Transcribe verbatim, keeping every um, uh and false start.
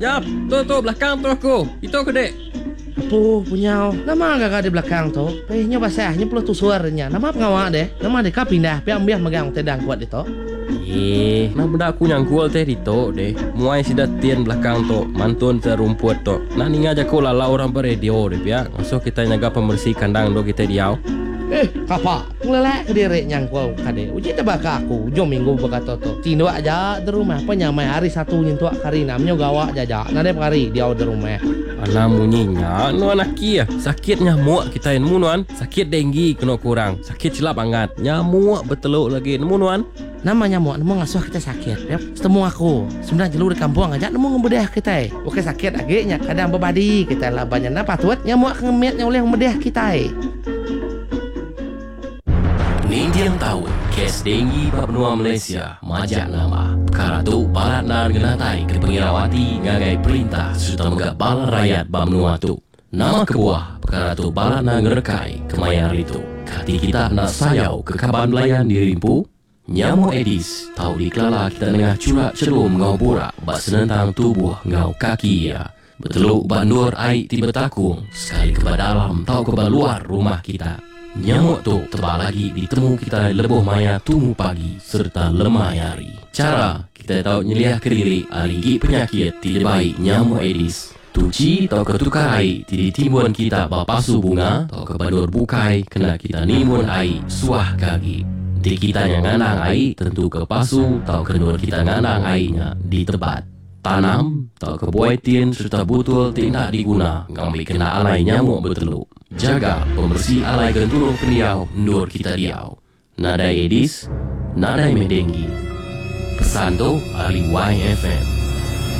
Jap, tu tu belakang tu aku. Itu ke dek? Apa punya? Nama agak di belakang tu. Pehnya basahnya pula tu suaranya. Nama pengawak deh. Nama dek kau pindah. Biar-biar megang tedang kuat itu. Eh, nah benda aku nyangkul teh itu deh. Muai sidat tian belakang tu, mantun serumput tu. Nah ni aja aku lala orang beradio deh ya. Masuk kita nyaga pembersih kandang do kita diau. Eh, kapa? Ngelelak ke diri nyangkul kade. Uji tebak aku. Jom minggu berkata tu. Tindo aja di rumah. Penyamai hari satu nyentuh kari namanya gawak jaja. Nade kari dia di rumah. Anak munyinya, nu anak kia. Sakit nyamuk kita yang munuan. Sakit denggi kena kurang. Sakit silap angat. Nyamuk beteluk lagi. Nemu nuan. Nama nyamuk, nemu ngasuh kita sakit. Yep. Setemu aku. Sebenarnya jelur di kampung aja. Nemu ngebedah kita. Oke sakit agaknya. Kadang berbadi kita lah. Banyaknya patut. Nyamuk ngemetnya oleh ngebedah kita. Nindian tahun, kes denggi Papua Malaysia, majak nama. Perkara tu balat nan genatai ke pengirawati ngagai perintah serta megak balan rakyat Bamnua tu. Nama kebuah, perkara tu balat nan ngerekai kemayar itu. Kati kita nak sayau ke kaban belayan dirimpu. Nyamuk Aedes, tahu di kelala kita tengah curak cerum ngau borak bak senentang tubuh ngau kaki ya. Beteluk bandur air tiba takung, sekali ke dalam tahu ke luar rumah kita. Nyamuk tu tebal lagi ditemu kita lebuh maya tumu pagi serta lemah hari. Cara kita tahu nyeliah ke diri aligi penyakit tidak baik nyamuk Aedes. Tuci atau ketukar air tidak timbun kita bapasu bunga atau kebandur bukai kena kita nimbun air suah kaki. Di kita yang nganang air tentu ke pasu atau kenur kita nganang airnya di tempat. Tanam atau kebuaitin serta butul tidak diguna ngambil kena alai nyamuk beteluk. Jaga pembersih alai gentulung peniau nur kita diau. Nadai Aedes, nadai medenggi. Pesan tu ahli Y F M.